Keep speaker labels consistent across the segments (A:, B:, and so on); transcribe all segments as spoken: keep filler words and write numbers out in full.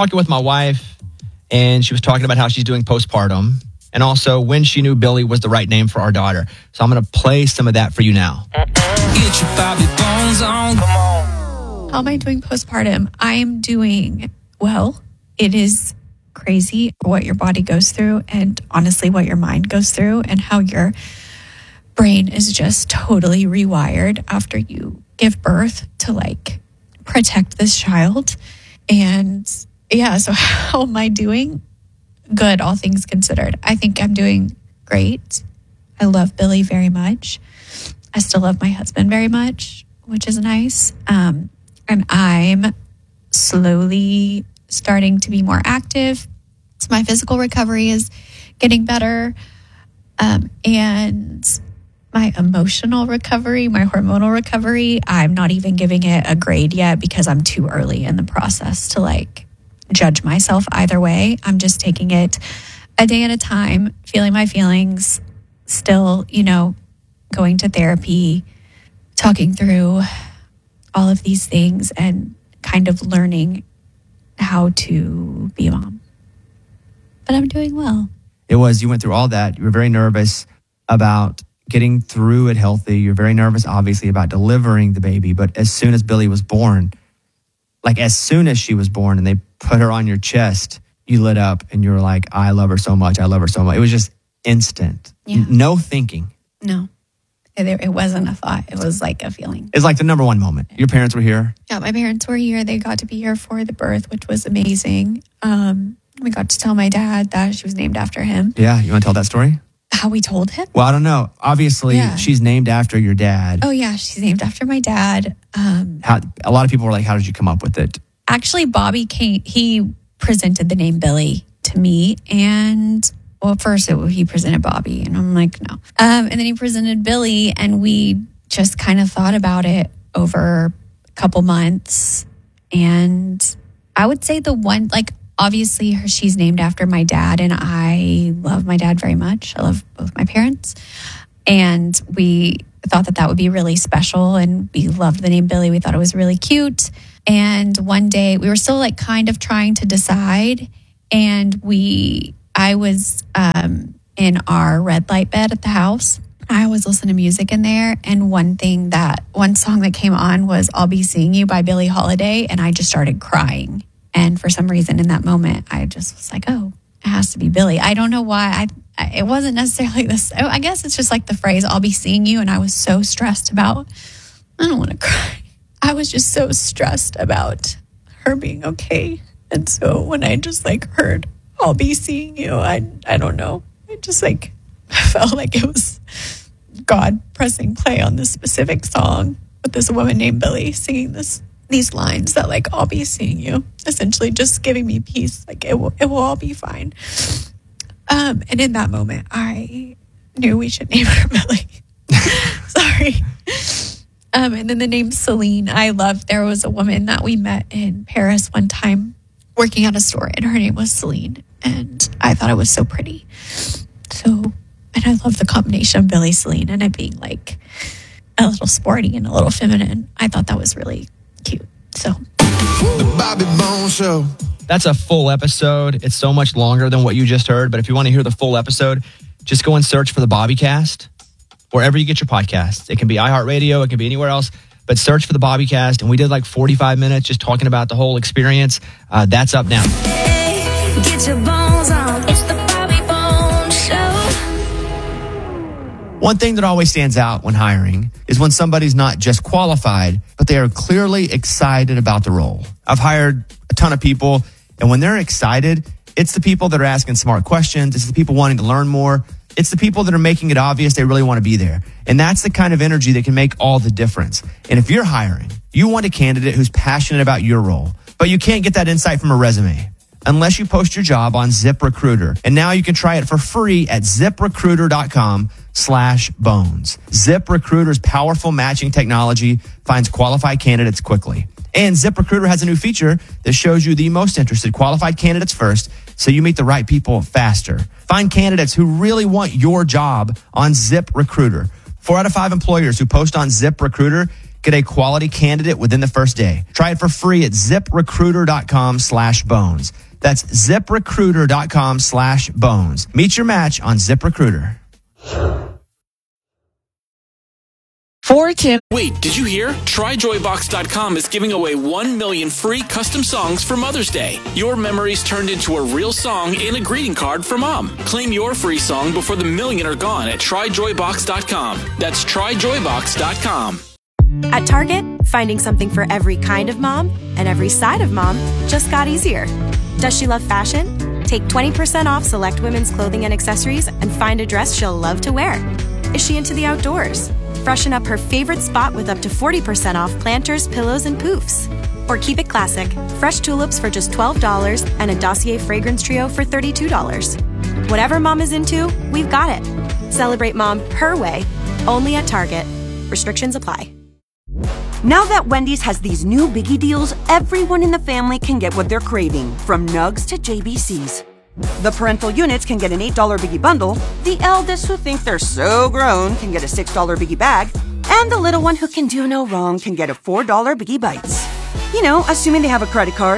A: talking with my wife, and she was talking about how she's doing postpartum, and also when she knew Billy was the right name for our daughter. So I'm going to play some of that for you now.
B: Get your Bobby Bones on. Come
C: on. How am I doing postpartum? I am doing well. It is crazy what your body goes through, and honestly what your mind goes through, and how your brain is just totally rewired after you give birth to like protect this child. And yeah, so how am I doing? Good, all things considered. I think I'm doing great. I love Billy very much. I still love my husband very much, which is nice. Um, and I'm slowly starting to be more active. So my physical recovery is getting better. Um, and my emotional recovery, my hormonal recovery, I'm not even giving it a grade yet because I'm too early in the process to like judge myself either way. I'm just taking it a day at a time, feeling my feelings, still, you know, going to therapy, talking through all of these things and kind of learning how to be a mom. But I'm doing well.
D: It was, you went through all that. You were very nervous about getting through it healthy. You're very nervous, obviously, about delivering the baby. But as soon as Billy was born, like as soon as she was born and they put her on your chest, you lit up and you were like, I love her so much. I love her so much. It was just instant.
C: Yeah.
D: No thinking.
C: No, it, it wasn't a thought. It was like a feeling.
D: It's like the number one moment. Your parents were here.
C: Yeah, my parents were here. They got to be here for the birth, which was amazing. Um, we got to tell my dad that she was named after him.
D: Yeah, you want to tell that story?
C: How we told him?
D: Well, I don't know. Obviously, yeah. She's named after your dad.
C: Oh, yeah. She's named after my dad. Um,
D: how, a lot of people were like, how did you come up with it?
C: Actually, Bobby came, he presented the name Billy to me. And, well, first it, he presented Bobby. And I'm like, no. Um, and then he presented Billy. And we just kind of thought about it over a couple months. And I would say the one, like, obviously, her, she's named after my dad, and I love my dad very much. I love both my parents. And we thought that that would be really special, and we loved the name Billy. We thought it was really cute. And one day, we were still like kind of trying to decide, and we, I was um, in our red light bed at the house. I always listen to music in there, and one thing that, one song that came on was I'll Be Seeing You by Billie Holiday, and I just started crying. And for some reason in that moment, I just was like, oh, it has to be Billy. I don't know why. I, I it wasn't necessarily this. I guess it's just like the phrase, I'll be seeing you. And I was so stressed about, I don't want to cry. I was just so stressed about her being okay. And so when I just like heard, I'll be seeing you, I, I don't know. I just like felt like it was God pressing play on this specific song with this woman named Billy singing this these lines that like, I'll be seeing you, essentially just giving me peace. Like it will, it will all be fine. Um, and in that moment, I knew we should name her Billy. Sorry. Um, and then the name Celine, I loved. There was a woman that we met in Paris one time working at a store, and her name was Celine. And I thought it was so pretty. So, and I love the combination of Billy, Celine, and it being like a little sporty and a little feminine. I thought that was really cute. So
A: the Bobby Bones Show. That's a full episode. It's so much longer than what you just heard. But if you want to hear the full episode, just go and search for the Bobbycast wherever you get your podcasts. It can be iHeartRadio. It can be anywhere else. But search for the Bobbycast. And we did like forty-five minutes just talking about the whole experience. Uh, that's up now.
B: Hey, get your bones on. It's the Bobby Bones Show.
D: One thing that always stands out when hiring is when somebody's not just qualified, but they are clearly excited about the role. I've hired a ton of people, and when they're excited, it's the people that are asking smart questions. It's the people wanting to learn more. It's the people that are making it obvious they really want to be there. And that's the kind of energy that can make all the difference. And if you're hiring, you want a candidate who's passionate about your role, but you can't get that insight from a resume unless you post your job on ZipRecruiter. And now you can try it for free at ZipRecruiter.com slash bones. ZipRecruiter's powerful matching technology finds qualified candidates quickly. And ZipRecruiter has a new feature that shows you the most interested qualified candidates first, so you meet the right people faster. Find candidates who really want your job on ZipRecruiter. Four out of five employers who post on ZipRecruiter Get a quality candidate within the first day. Try it for free at ZipRecruiter.com slash bones. That's ZipRecruiter.com slash bones. Meet your match on ZipRecruiter.
E: Four Tim.
F: Wait, did you hear? Try Joy Box dot com is giving away one million free custom songs for Mother's Day. Your memories turned into a real song and a greeting card for Mom. Claim your free song before the million are gone at Try Joy Box dot com. That's Try Joy Box dot com.
G: At Target, finding something for every kind of mom and every side of mom just got easier. Does she love fashion? Take twenty percent off select women's clothing and accessories and find a dress she'll love to wear. Is she into the outdoors? Freshen up her favorite spot with up to forty percent off planters, pillows, and poofs. Or keep it classic, fresh tulips for just twelve dollars and a Dossier fragrance trio for thirty-two dollars. Whatever mom is into, we've got it. Celebrate mom her way, only at Target. Restrictions apply.
H: Now that Wendy's has these new biggie deals, everyone in the family can get what they're craving, from nugs to J B Cs. The parental units can get an eight dollar biggie bundle, the eldest who think they're so grown can get a six dollar biggie bag, and the little one who can do no wrong can get a four dollar biggie bites. You know, assuming they have a credit card.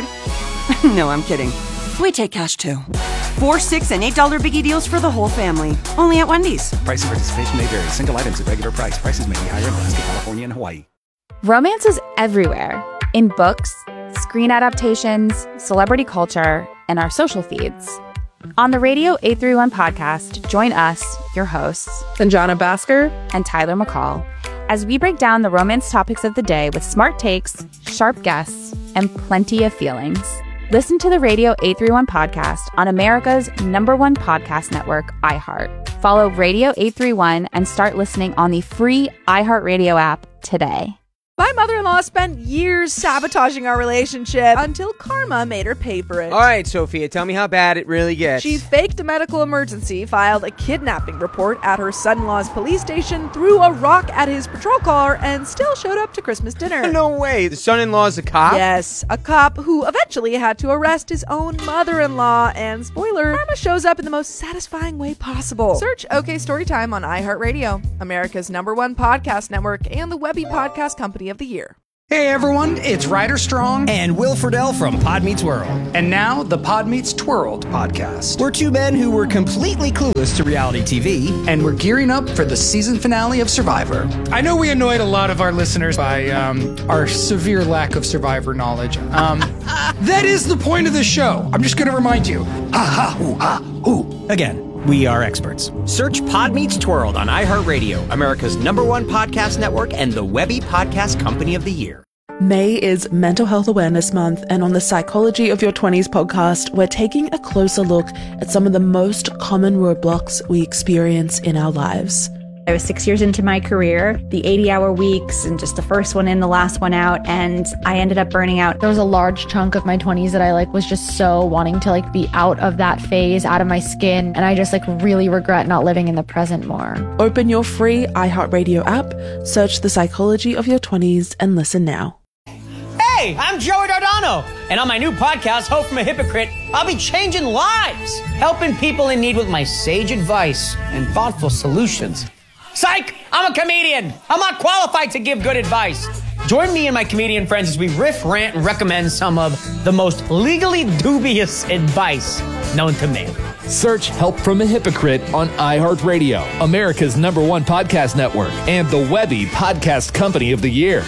H: No, I'm kidding. We take cash too. Four, six, and eight dollar biggie deals for the whole family. Only at Wendy's.
I: Price and participation may vary. Single items at regular price. Prices may be higher in Alaska, California, and Hawaii.
J: Romance is everywhere. In books, screen adaptations, celebrity culture, and our social feeds. On the Radio eight thirty-one podcast, join us, your hosts,
E: Sanjana Bhaskar
J: and Tyler McCall, as we break down the romance topics of the day with smart takes, sharp guests, and plenty of feelings. Listen to the Radio eight thirty-one podcast on America's number one podcast network, iHeart. Follow Radio eight thirty-one and start listening on the free iHeartRadio app today.
K: My mother-in-law spent years sabotaging our relationship until karma made her pay for it.
L: All right, Sophia, tell me how bad it really gets.
K: She faked a medical emergency, filed a kidnapping report at her son-in-law's police station, threw a rock at his patrol car, and still showed up to Christmas dinner.
L: No way. The son-in-law's a cop?
K: Yes, a cop who eventually had to arrest his own mother-in-law. And spoiler, karma shows up in the most satisfying way possible. Search OK Storytime on iHeartRadio, America's number one podcast network, and the Webby Podcast Company of the Year.
M: Hey everyone, it's Ryder Strong
N: and Will Friedle from Pod Meets World.
M: And now the Pod Meets Twirled podcast.
N: We're two men who were completely clueless to reality T V.
M: And we're gearing up for the season finale of Survivor. I know we annoyed a lot of our listeners by um, our severe lack of Survivor knowledge. Um, that is the point of the show. I'm just going to remind you.
N: Ah, ha, ooh, ah, ooh. Again. We are experts. Search Pod Meets Twirled on iHeartRadio, America's number one podcast network and the Webby Podcast Company of the Year.
O: May is Mental Health Awareness Month, and on the Psychology of Your twenties podcast, we're taking a closer look at some of the most common roadblocks we experience in our lives.
P: I was six years into my career, the eighty hour weeks and just the first one in, the last one out. And I ended up burning out.
Q: There was a large chunk of my twenties that I like was just so wanting to like be out of that phase, out of my skin. And I just like really regret not living in the present more.
O: Open your free iHeartRadio app, search the Psychology of Your twenties and listen now.
R: Hey, I'm Joey Dardano, and on my new podcast, Hope from a Hypocrite, I'll be changing lives, helping people in need with my sage advice and thoughtful solutions. Psych! I'm a comedian. I'm not qualified to give good advice. Join me and my comedian friends as we riff, rant, and recommend some of the most legally dubious advice known to man.
S: Search Help from a Hypocrite on iHeartRadio, America's number one podcast network, and the Webby Podcast Company of the Year.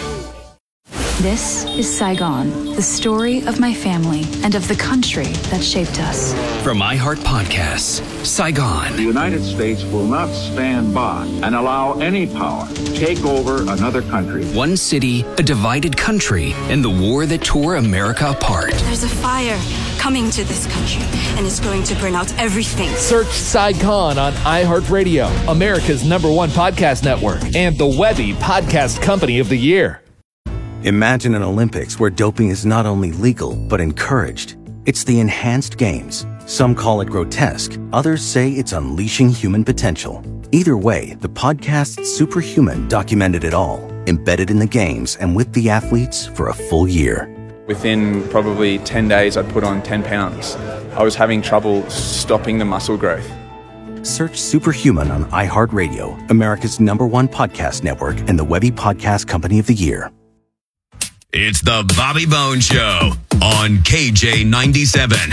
T: This is Saigon, the story of my family and of the country that shaped us.
U: From iHeart Podcasts, Saigon.
V: The United States will not stand by and allow any power to take over another country.
U: One city, a divided country, and the war that tore America apart.
W: There's a fire coming to this country, and it's going to burn out everything.
S: Search Saigon on iHeartRadio, America's number one podcast network, and the Webby Podcast Company of the Year.
X: Imagine an Olympics where doping is not only legal, but encouraged. It's the Enhanced Games. Some call it grotesque. Others say it's unleashing human potential. Either way, the podcast Superhuman documented it all, embedded in the games and with the athletes for a full year.
Y: Within probably ten days, I'd put on ten pounds. I was having trouble stopping the muscle growth.
X: Search Superhuman on iHeartRadio, America's number one podcast network and the Webby Podcast Company of the Year.
A: It's the Bobby Bones Show on K J ninety-seven.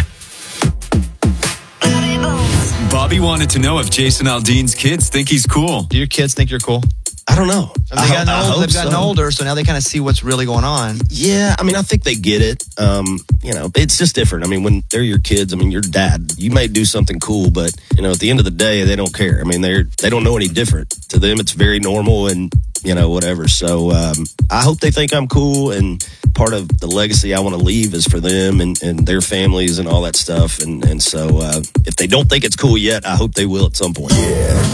B: Bobby wanted to know if Jason Aldean's kids think he's cool.
C: Do your kids think you're cool?
B: I don't know.
C: They've gotten, I, old, I they've gotten so. older, so now they kind of see what's really going on.
B: Yeah, I mean, I think they get it. Um, you know, it's just different. I mean, when they're your kids, I mean, your dad, you may do something cool, but, you know, at the end of the day, they don't care. I mean, they're, they don't know any different. To them, it's very normal and, you know, whatever. So um, I hope they think I'm cool, and part of the legacy I want to leave is for them and, and their families and all that stuff. And, and so uh, if they don't think it's cool yet, I hope they will at some point.
D: Yeah,